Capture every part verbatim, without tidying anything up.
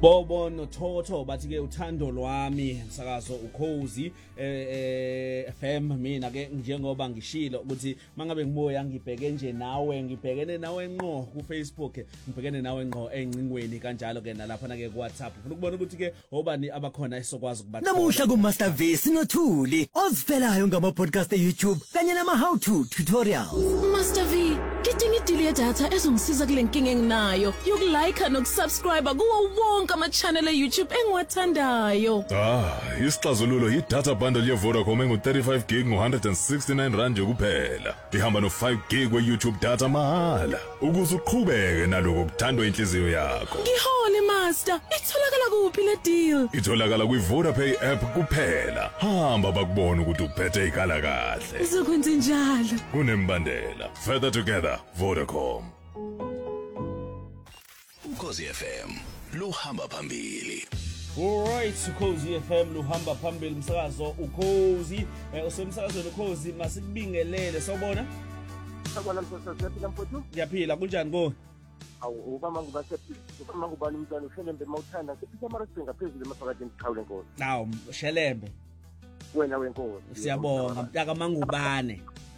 Bobo noThotho bathi ke uthando lwami umsakazo ukhozi eh F M mina ke njengoba ngishilo ukuthi mangabe ngibuya ngibheke nje nawe ngibhekene nawe ngqo ku Facebook ngibhekene nawe ngqo encingweni kanjalo ke nalapha na ke ku WhatsApp ufuna ukubona ukuthi ke obani abakhona esokwazi ukuba namuhla ku Master V sinothuli ozivelayo ngama podcast e YouTube kanye nama how to tutorials. Master V ngidinga idili ye data ezongisiza kule nkinga enginayo yokulike nokusubscribe kuwo wonke ama channel e YouTube engiwathandayo. Ah, isixazululo yi data bundle ye Vodacom engu thirty-five gig ngo one hundred sixty-nine rand kuphela. Ihamba no five gig we YouTube data mahala. Ukuze uqhubeke naloko kuthandwa inhliziyo yakho. Ngihole Master, itholakala kuphi le deal? Itholakala kwi Vodapay app kuphela. Hamba bakubona ukuthi uphethe ikhala kahle. Izokwenza njalo. Kunembandela. Further together, Vodacom. Ukhozi F M luhamba phambili. Alright, Ukhozi F M luhamba phambili umsakazo Ukhozi eh usemsakazweni Ukhozi masikubingelele sawubona? Sawubona mfowethu, siyaphila mfowethu? Ngiyaphila kunjani ko? Awu uba manguba sephila, uba mangubani umntwana uShelembe mawuthanda siphisa amaresto ngaphezulu emaphakathi eqhawule enkosi. Nawu Shelembe. Wena wenkosi. Siyabonga mntaka mangubane.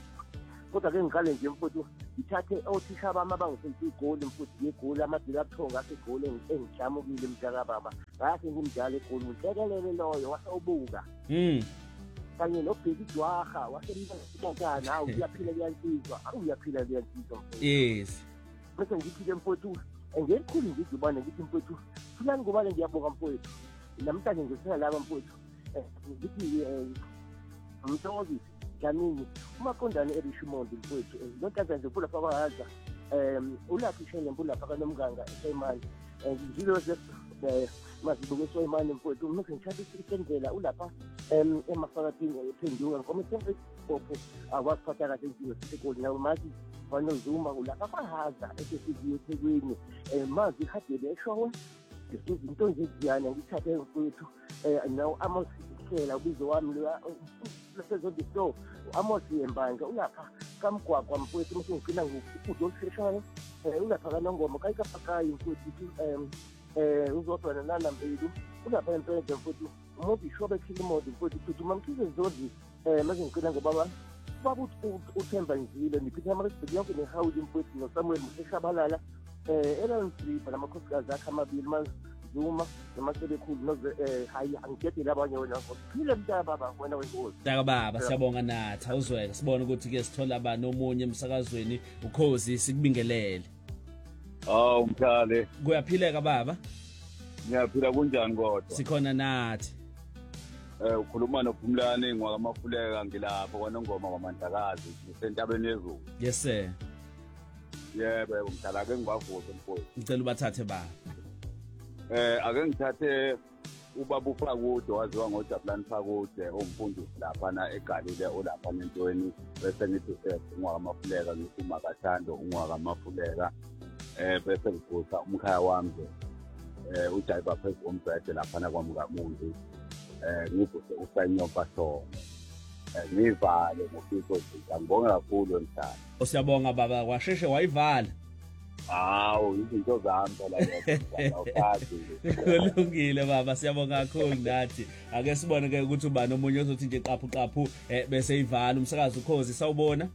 Kodwa ke ngiqale nje mfowethu ngithathe othisha bami abangisenze igoli mfowethu igoli amadila abuthonga asegoli engijamukile mntaka baba. Ngase ngimdala egoli ngihlekelele loyo wasawubuka. Mm. Kanye nobheki dwaha wasemntaka nawe uyaphila kuyansizwa, awu uyaphila kuyansizwa mfowethu. Yes. Bese ngithi mfowethu engelikhulu ngithi ubane ngithi mfowethu fulani ngubane ngiyabonga mfowethu. Namhlanje ngisela laba mfowethu. Ngithi eh umthokozi Jamini umaqondane eRishmond mfowethu lonke nje phula fabahaza em ulaphi Shelembe ulapha kaNomganga eSayimani ngizilo nje masibuke eSayimani mfowethu mase ngithatha isendlela ulapha em emafakatini ephenduka ngoba sempre popho akwasiphatha kahle izinto sisekoli nawe mazi wanozuma ulapha fahaza esesiziyo eThekwini mazi ihadele eshowe izinto nje ziyana ngithathe mfowethu eh nawo amosihlela ubizo wami lo lesezodisto amosi embanga ulapha kamgwaqwa mfowethu mase ngicina ngikudo olufeshayo eh ulapha kaNongoma kayikapakayi mfowethu em eh uzodwa nana mbili ulapha empede mfowethu umuntu ishobe ekhilimodo mfowethu futhi mamkhize zodi eh mase ngicina ngobaba baba uthemba njile ngiphitha amaresibhi yonke nehawuli mfowethu noSamuel Mseshabalala eh elansipa namakhosikazi akhe amabili manje Zuma namasebekhulu noze eh hayi angikhethe labanye wena ngophile mntaka baba wena wenkosi. Mntaka baba siyabonga nathi awuzweke sibone ukuthi ke sithola ba nomunye emsakazweni Ukhozi sikubingelele. Hawu mkhale. Kuyaphileka baba? Ngiyaphila kunjani kodwa? Sikhona nathi. Eh ukhuluma noPhumlane ngwakamafuleka ngilapha kwaNongoma kwaMandlakazi ngisentabeni yezulu. Yes sir. Yebo mhlala ke ngibavuze mfowethu. Ngicela ubathathe baba. Eh ake ngithathe ubaba uFakude waziwa ngoJabulani Fakude umfundisi lapha na eGalile olapha nentweni bese ngithi ngwakamafuleka ngisuma kathando ungwakamafuleka eh bese ngiphuza umkhaya wami eh uJayiba phezu kombhede lapha na kwaMkamundi eh ngibuse uSanyo Pasho eh ngivale ngofiko ngibonga kakhulu emhlanje. Usiyabonga baba kwasheshe wayivala. Hawu izinto zami phela awukazi. Kulungile baba siyabonga kakhulu nathi. Ake sibone ke ukuthi ubani omunye ozothi nje qaphu qaphu bese ivala umsakazo Ukhozi sawubona.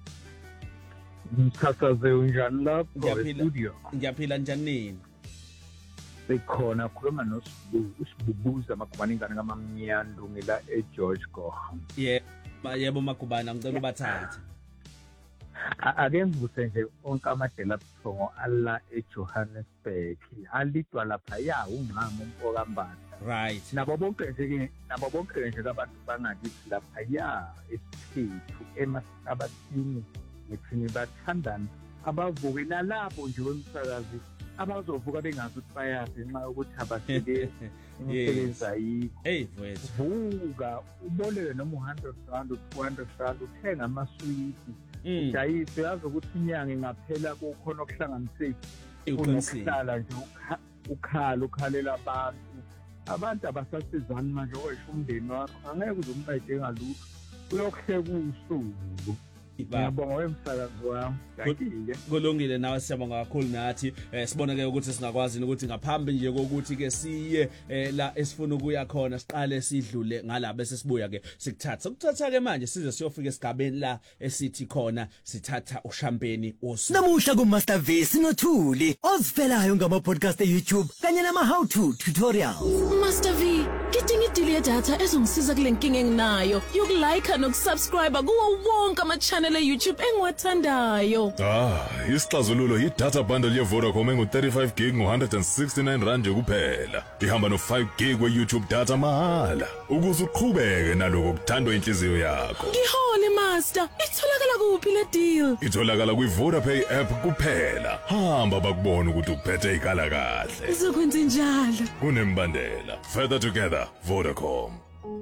Umsakaze unjani lapho e-studio? Ngiyaphila njani nini? Sikhona khuluma noSibubuza uSibubuza Magubane ingane kaMamnyandu ngila eGeorge Goha. Yebo yebo Magubane ngicela ubathathe. Ake ngivuse nje onke amadela abuthongo ala eJohannesburg alidwa lapha ya ungqamo umpoka mbala. Right. Nabo bonke nje nabo bonke nje abantu bangakithi lapha ya esithu emasabathini ngithini bathandana abavuke nalapho nje wemsakazi abazovuka bengazi ukuthi bayazi nxa ukuthi abasike imisebenzi ayikho. Hey mfowethu. Vuka uboleke noma one hundred rand two hundred rand uthenga amaswiti. Njayise yazi ukuthi inyanga ingaphela kukhona okuhlanganiseki. Ukuhlala nje ukhala ukhalela abantu. Abantu abasasizani manje oyisho umndeni wakho angeke uzumbayide ngalutho. Uyokuhleka usuku. Ngiyabonga wemsakazi wami. Ngakike. Kulungile nawe siyabonga kakhulu nathi eh sibona ke ukuthi singakwazi ukuthi ngaphambi nje kokuthi ke siye eh, la esifuna ukuya khona siqale sidlule ngala bese sibuya ke sikuthatha sokuthatha ke manje size siyofika esigabeni la esithi khona sithatha ushampeni osu Namuhla ku Master V sinothuli ozivelayo ngama podcast e-YouTube kanye nama how to tutorials. Master V, ngidinga idili yedatha ezongisiza kule nkinga enginayo yokulike nokusubscribe kuwo wonke ama channel e-YouTube engiwathandayo. Ah, isixazululo yi-data bundle ye-Vodacom engu thirty-five gig ngo one hundred sixty-nine rand nje kuphela. Ihamba no five gig we-YouTube data mahala ukuze uqhubeke naloko kuthandwa inhliziyo yakho. Ngihole Master, itholakala kuphi le deal? Itholakala kwi-Vodapay app kuphela. Hamba bakubona ukuthi uphethe ikhala kahle. Ngizokwenza njalo. Kunembandela. Further together, Vodacom.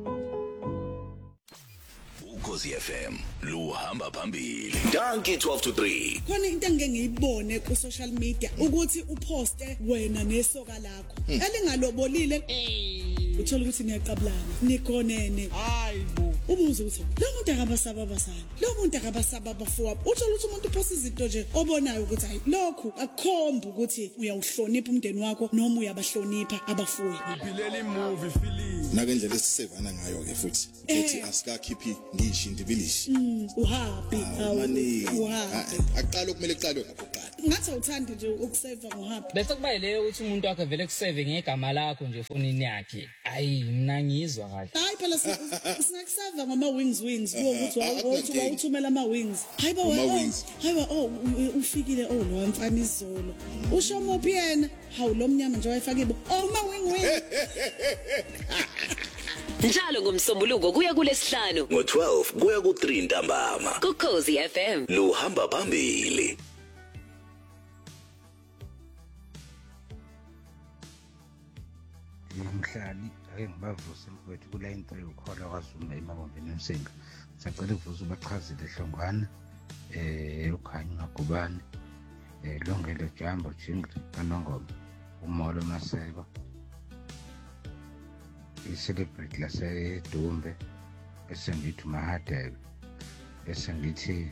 Ukhozi F M luhamba phambili. Danki twelve to three. Khona into engeke ngiyibone ku social media ukuthi uposte wena nesoka lakho elingalobolile uthola ukuthi niyaqabulana nikhonene hayibo ubuze ukuthi lo muntu akabasaba abasana lo muntu akabasaba abafowabo uthola ukuthi umuntu uposta izinto nje obonayo ukuthi hayi lokhu akukhomba ukuthi uyawuhlonipha umndeni wakho noma uyabahlonipha abafuyi Ngibhilela imovie feeling nakendlela esisevana ngayo ke futhi ethi asikakhiphi ngisho indibilishi uhappy mani uhappy aqala kumele eqalwe ngakuqala ngathi uthanda nje ukuseva ngohappy bese kuba yileyo ukuthi umuntu wakhe vele kuseve ngegama lakho nje efonini yakhe ayi mina ngizwa kahle hayi phela sinakuseva ngama wings wings ukuthi wawuthi wawuthumela ama wings hayiba wena hayiba oh ufikile oh lo mfana izolo usho mophi yena hawu lo mnyama nje wayefaka ibo oh ma wing wing Njalo ngomsombuluko kuya kulesihlanu ngo twelve kuya ku three ntambama. kuKhozi F M Luhamba phambili. Umhlali ake ngibavuse mfowethu ku line three ukhola kwaZuma eMabomveni eMsenga. Sacela ukuvuza ubachazile ehlongwana eh ukhanya ngagubane eh longelo jambo jingle kanongoma umolo Maseko. I-celebrate lase Dumbe esengithi Mahadebe esengithi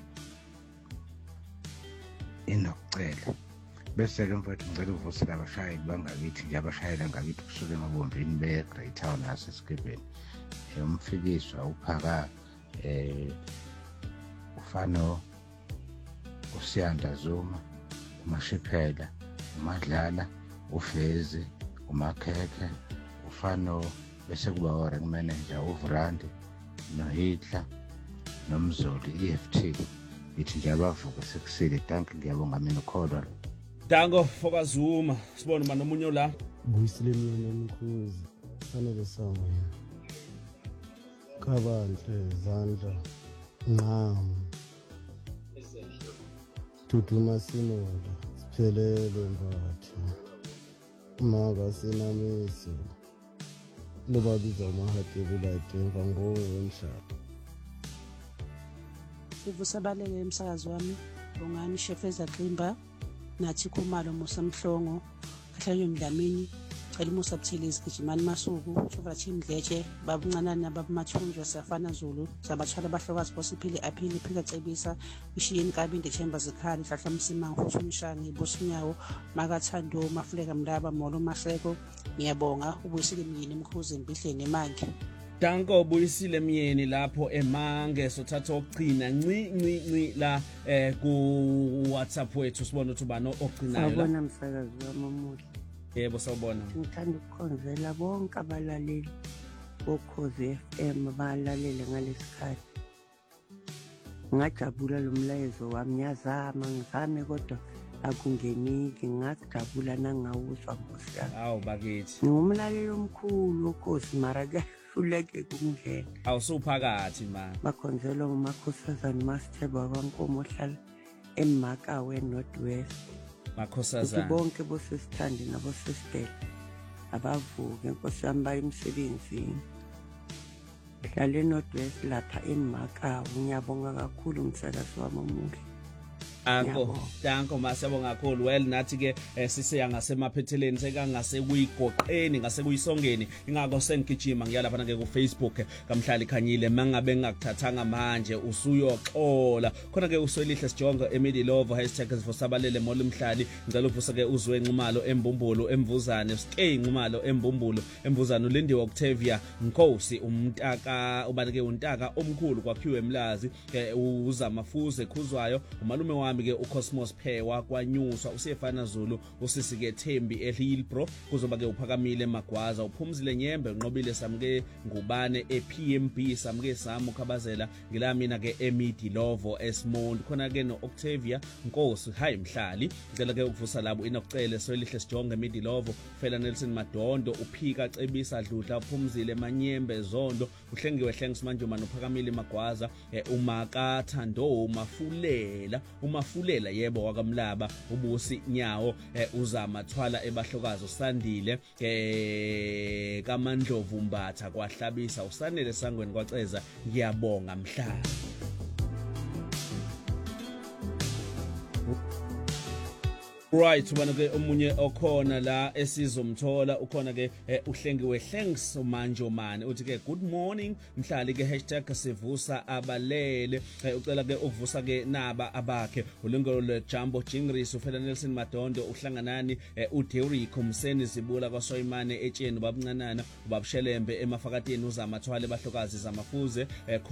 inokucela bese ke mfowethu ngicela uvusela abashayeli bangakithi nje abashayela ngakithi kusuka eMabomveni beye Great Town naseSigibeni umfikiswa uphaka eh ufano uSiyanda Zuma uMashiphela uMadlala uFezi uMakhekhe ufano bese kuba ora manager uVrandi noHitler nomzoli E F T ithi nje abavuka sekusile thank ngiyabonga mina ukholwa Dango fokaZuma sibona manje omunye la Buyisile mina Mkhozi fanele sama Kabandle Zandla Nqam Tuduma sinola siphelele mbathi Maka sinamisi Loba biza Mahadebe like emva ngomhlaba Sivusabaleke emsakazi wami Bongani Shefeza Ximba nathi Khumalo Musa Mhlongo kahlanye Mdlamini cela Musa Buthelezi Gijimani Masuku Shuvathi Mdletshe babuncanana babumathunjwa safana Zulu sabathwala abahlokazi bosiphile aphili phika cebisa ishiyeni kabinde Chemba zikhali hlahla Msimango futhi umshangi bosinyawo makathando Mafuleka Mlaba Molo Maseko ngiyabonga ubuyisile Myeni Mkhuzi Mbihleni eMangi Danko Buyisile Myeni lapho eMange sothatha okugcina nci nci nci la eh ku WhatsApp wethu sibona ukuthi ubani ogcinayo la Sawubona msakazi wami omuhle Yebo sawubona Ngithanda ukukhonzela bonke abalaleli boKhozi F M abalalele ngalesikhathi Ngajabula lo mlayezo wami ngiyazama ngizame kodwa akungeniki ngajabula nangawuzwa Nkosi yami Awu bakithi Ngumlaleli omkhulu oKhozi mara ke uleke kungena awusuphakathi man bakhonzelwa uMakhosazana Masitheba kwaNkomo ohlala eMakawe North West Makhosazana bonke bosesithandi nabosesibhele abavuke Nkosi yami baye emsebenzini hlale North West lapha eMakawe ngiyabonga kakhulu umsakazi wami omuhle Anko, danko masiyabonga kakhulu. Well nathi ke sisiya ngasemaphetheleni sekangase kuyigoqeni ngase kuyisongeni ingakho sengigijima ngiya lapha ke ku Facebook kamhlali khanyile mangabe ngakuthathanga manje usuyoxola khona ke uswelihle sijonga eMidilovo hashtag sivusabalele mola umhlali ngicela uvusa ke uzwe Nxumalo embumbulu emvuzane ske Nxumalo embumbulu emvuzane ulindiwe Octavia Nkosi umntaka ubaleke untaka omkhulu kwaphiwe emlazi uzamafuze khuzwayo umalume wami ke uCosmos Phewa kwanyuswa usiyefana Zulu usisi ke Thembi eHillbro kuzoba ke uphakamile Magwaza uphumzile Nyembe unqobile samke ngubane eP M B samke samu khabazela ngila mina ke eMidilovo Esmond khona ke no Octavia Nkosi hayi mhlali ngicela ke ukuvusa labo inokucele swelihle sijonge eMidilovo Fela Nelson Madondo uphika cebisa Dludla uphumzile Manyembe Zondo uhlengiwe hlengisimanje manje uphakamile Magwaza umaka Thando umafulela umafulela yebo wakamlaba ubusi Nyawo uzama thwala ebahlokazi usandile eh kaMandlovu Mbatha kwahlabisa usanele sangweni kwaceza ngiyabonga mhlaba. Right ubana ke omunye okhona la esizomthola ukhona ke uhlengiwe Hlengs Manjomane uthi ke good morning mhlali ke hashtag sivusa abalele ucela ke ukuvusa ke naba abakhe ulungelo le Jumbo Jingris uFela Nelson Madondo uhlanganani uDerico Mseni Zibula kwaSoyimane etsheni babuncanana ubabushelembe emafakateni uzamathwale bahlokazi zamafuze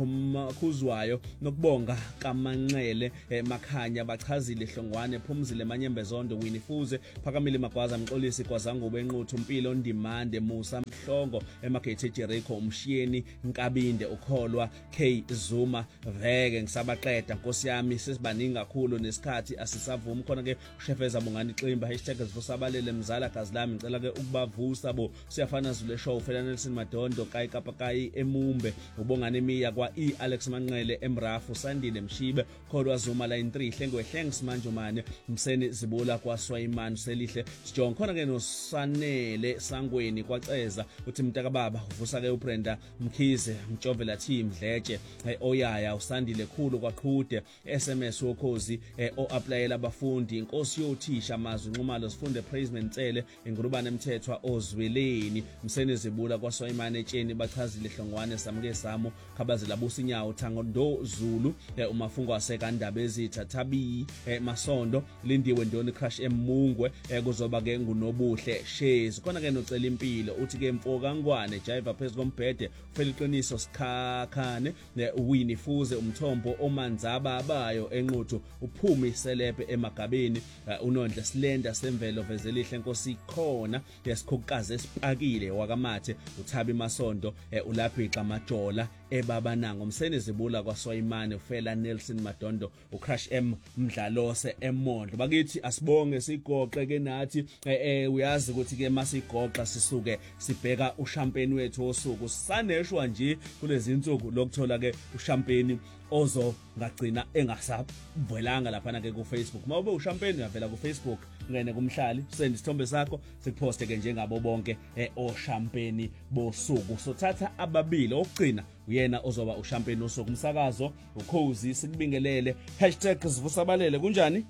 khuzwayo nokubonga kaManxele Makhanya bachazile Hlongwane Phumzile Manyembe Zondo Winifuze Phakamile Magwaza Mxolisi kwazangubo enquthu Mpilo Ndimande Musa Mhlongo eMagate Jericho umshiyeni Nkabinde ukholwa K Zuma veke ngisabaqeda Nkosi yami sesibaningi kakhulu nesikhathi asisavumi khona ke ushefeza bungani ximba hashtag sivusabalele mzala gazi lami ngicela ke ukubavusa bo siyafana Zulu show Fela Nelson Madondo kai kapakayi emumbe ubongane miya kwa E Alex Manxele emrafu Sandile Mshibe kholwa Zuma line three hlengiwe Hlengs Manjomane Mseni Zibula kwaSwayimani selihle sijonga khona ke nosanele sangweni kwaceza uthi mntaka baba uvusa ke uBrenda Mkhize Mjovela team Dletshe oyaya usandile khulu kwaqhude S M S wokhozi oapplyela abafundi inkosi yothisha amazwi Nxumalo sifunde praisement Ntsele ingurubane emthethwa ozweleni Mseni Zibula kwaSwayimani etsheni bachazile Hlongwane samke samu khabazela businyawo Thangondo Zulu umafungo wasekandaba ezitha Thabi Masondo Lindiwe Ndoni Crush emungwe kuzoba ke ngunobuhle Shares khona ke nocela impilo uthi ke Mfoka Ngwane Jive phezulu kombhede Feliqiniso Sikhakhane Winifuze umthombo omanzaba abayo enquthu uphumi Selepe emagabeni unondle Slender semvelo vezelihle Nkosi khona yesikhukukazi esipakile wakamathe uThabi Masondo ulaphixa majola ebaba nango Mseni Zibula kwaSwayimane uFela Nelson Madondo uCrush M Mdlalose eMondlo bakithi asibonge sigoqe ke nathi eh uyazi ukuthi ke masigoqa sisuke sibheka ushampeni wethu osuku saneshwa nje kulezi insuku lokuthola ke ushampeni ozo ngagcina engasabvelanga lapha ke ku Facebook mawube ushampeni uyavela ku Facebook ngene kumhlali send isithombe sakho sikuposte ke njengabo bonke oshampeni bosuku sothatha ababili okugcina uyena ozoba ushampeni osuku umsakazo ukhozi sikubingelele hashtag sivusabalele kunjani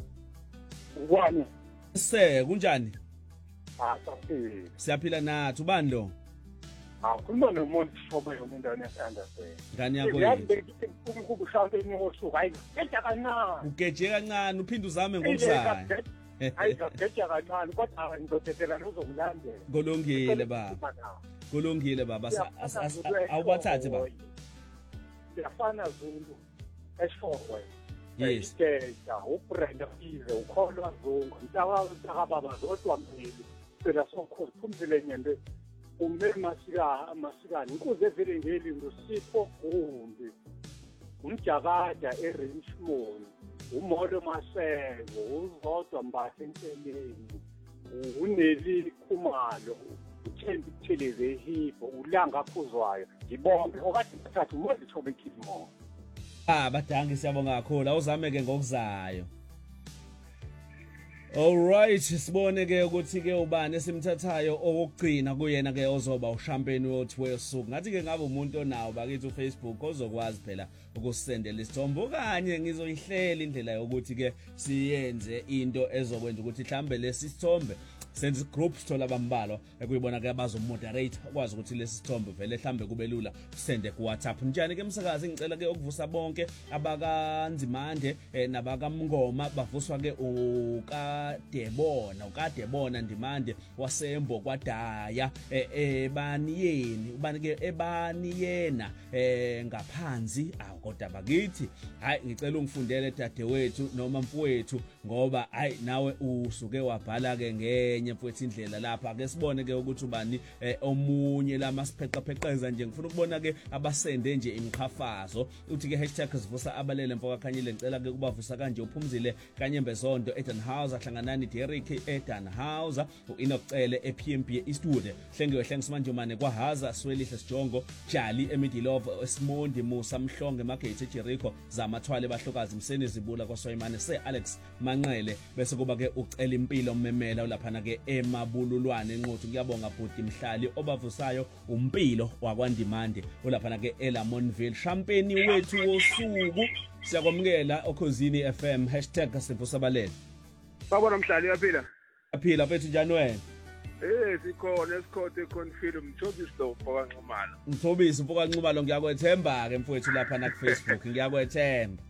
Kwani se kunjani ah saphila siyaphila nathi ubani lo ah kukhuluma nomuntu shobe yomundaweni yaseAnderson ngani yakho yini ukuba ushampeni osuku hayi geja kancane ugeje kancane uphinde uzame ngokuzayo hayi geja kancane kodwa ngizothetela lozokulandela kolongile baba kolongile baba awubathathe baba yafana Zulu eshokwe yes geja uBrenda Mkhize ukholwa Zungu mntaka mntaka baba zodwa mpheli phela sokhozi phumzile Nyembe ume masika masikani inkuze evele ngeli ngosipho Gumbi umjakada eRichmond uMolo Maseko uzodwa Mbatha Nteleni uneli Khumalo uThembi Theleze Hipho ulanga phuzwayo ngibonke okade bathatha uMozi Thobe Kidmo ah badangi siyabonga kakhulu awuzame ke ngokuzayo Alright, sibone ke ukuthi ke ubani esimthathayo okugcina kuyena ke ozoba ushampiyoni wethu wesuku. Ngathi ke ngabe umuntu onawo bakithi uFacebook ozokwazi phela ukusendela isithombe kanye ngizoyihlela indlela yokuthi ke siyenze into ezokwenza ukuthi mhlambe lesi sithombe senze group sithola abambalwa ekuyibona ke abazo moderate ukwazi ukuthi lesi sithombe vele mhlambe kube lula sende ku WhatsApp. Njani ke msakazi ngicela ke ukuvusa bonke abakanzimande nabaka Mngoma bavuswa ke uKadebona uKadebona Ndimande wasembo kwadaya ebaniyeni ubani ke ebaniyena ngaphansi awu kodwa bakithi hayi ngicela ungifundele dadewethu noma mfowethu ngoba hayi nawe usuke wabhala ke nge enye mfowethu indlela lapha ake sibone ke ukuthi ubani omunye lama sipheqa pheqeza nje ngifuna ukubona ke abasende nje imiqhafazo uthi ke hashtag sivusa abalele mfoka khanyile ngicela ke kubavusa kanje uphumzile kanye Mbezondo Edenhauser hlanganani Derrick Edenhauser uInocele eP M B Eastwood hlengiwe hlengisimanje kwahaza Swelihle Sijongo Jali eMidilove Esimondi Musa Mhlonge Market eJericho zamathwale bahlokazi Mseni Zibula kwaSwayimane se Alex Manqele bese kuba ke ucela impilo mmemela lapha ke emabululwane enqothu kuyabonga bhuti Mhlali obavusayo umpilo wakwaNdimande olaphana ke eLamontville champagne wethu wosuku siyakwamukela okhosini F M hashtag sivusa abalele. Babona Mhlali uyaphila? Aphila mfethu njani wena? Eh sikhona esikhothe confirm Mthobisi lo mfoka Nxumalo. Mthobisi mfoka Nxumalo ngiyakwethemba ke mfowethu lapha na ku Facebook ngiyakwethemba.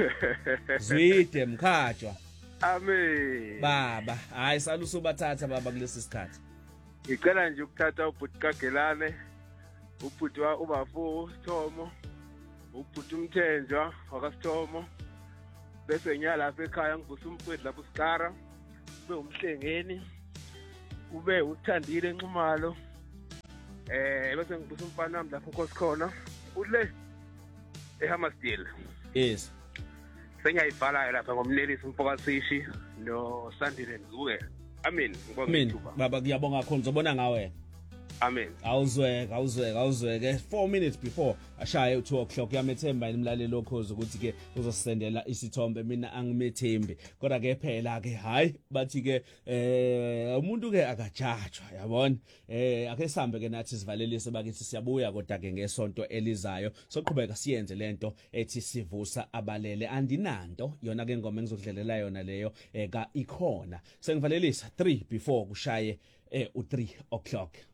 Zwide mkhatshwa. Amen. Baba, hayi saluso bathatha baba kulesi sikhathi. Ngicela nje ukuthatha ubhuti kaGelane, ubhuti wa ubafu Thomo, ubhuti uMthenjwa wakasithomo. Bese nyala lapha ekhaya ngivusa umfowethu lapho Sikara, ube umhlengeni, ube uthandile Nxumalo. Eh bese ngivusa umfana wami lapho Nkosikhona, ule eHammersdale. Yes. Sengiyayibhala lapha ngomnelisi umfoka Sishi no Sandile Nzuke. Amen. Amen. Baba kuyabonga khona uzobona ngawe. Amen. Awuzweke, awuzweke, awuzweke. four minutes before ashaye u two o'clock yamethemba imlalelo okhoza ukuthi ke uzosendela isithombe mina angimethembi. Kodwa ke phela ke hayi bathi ke eh umuntu ke akajajwa yabona. Eh ake sihambe ke nathi sivalelise bakithi siyabuya kodwa ke ngesonto elizayo. Soqhubeka siyenze lento ethi sivusa abalele andinanto yona ke ngoma engizodlelela yona leyo eka ikhona. Sengivalelisa three before kushaye eh u three o'clock.